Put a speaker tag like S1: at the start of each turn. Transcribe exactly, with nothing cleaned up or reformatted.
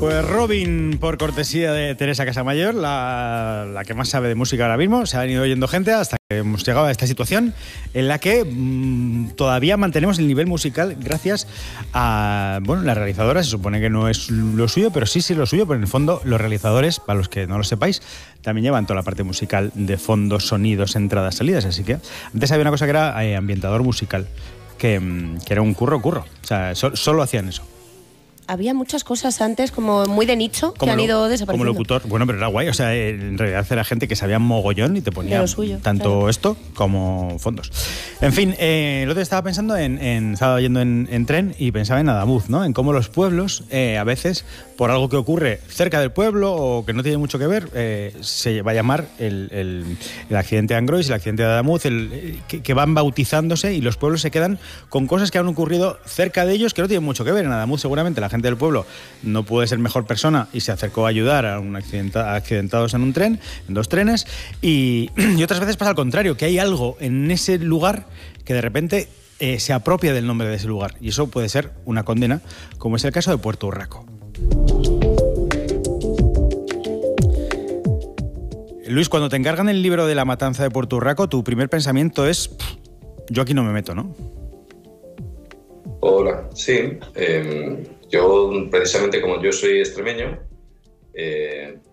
S1: Pues Robin, por cortesía de Teresa Casamayor, la, la que más sabe de música ahora mismo, se ha ido oyendo gente hasta que hemos llegado a esta situación en la que mmm, todavía mantenemos el nivel musical gracias a, bueno, la realizadora se supone que no es lo suyo, pero sí, sí lo suyo, pero en el fondo los realizadores, para los que no lo sepáis, también llevan toda la parte musical de fondos, sonidos, entradas, salidas, así que antes había una cosa que era eh, ambientador musical, que, que era un curro, curro, o sea, so, solo hacían eso.
S2: Había muchas cosas antes como muy de nicho que han
S1: lo,
S2: ido desapareciendo.
S1: Como locutor, bueno, pero era guay, o sea, en realidad era gente que sabía mogollón y te ponía
S2: suyo,
S1: tanto claro. esto como fondos. En fin, eh, el otro día estaba pensando en, en estaba yendo en, en tren y pensaba en Adamuz, ¿no? En cómo los pueblos, eh, a veces, por algo que ocurre cerca del pueblo o que no tiene mucho que ver, eh, se va a llamar el, el, el accidente de Angrois, el accidente de Adamuz, el, el, que, que van bautizándose y los pueblos se quedan con cosas que han ocurrido cerca de ellos que no tienen mucho que ver. En Adamuz seguramente la gente del pueblo no puede ser mejor persona y se acercó a ayudar a un accidenta, a accidentados en un tren, en dos trenes, y, y otras veces pasa al contrario, que hay algo en ese lugar que de repente eh, se apropia del nombre de ese lugar, y eso puede ser una condena, como es el caso de Puerto Urraco. Luis, cuando te encargan el libro de la matanza de Puerto Urraco, tu primer pensamiento es, yo aquí no me meto, ¿no?
S3: Hola, sí. Eh, yo, precisamente como yo soy extremeño, eh,